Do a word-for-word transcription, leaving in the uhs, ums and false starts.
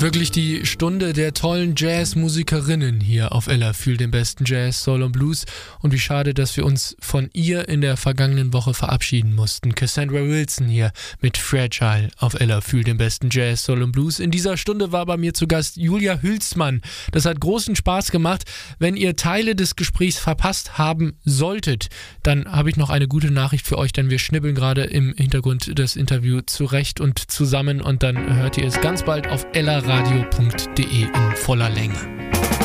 Wirklich die Stunde der tollen Jazzmusikerinnen hier auf Ella für den besten Jazz, Soul und Blues. Und wie schade, dass wir uns von ihr in der vergangenen Woche verabschieden mussten. Cassandra Wilson hier mit Fragile auf Ella für den besten Jazz, Soul und Blues. In dieser Stunde war bei mir zu Gast Julia Hülsmann. Das hat großen Spaß gemacht. Wenn ihr Teile des Gesprächs verpasst haben solltet, dann habe ich noch eine gute Nachricht für euch, denn wir schnibbeln gerade im Hintergrund das Interview zurecht und zusammen und dann hört ihr es ganz bald auf ellaradio punkt de in voller Länge.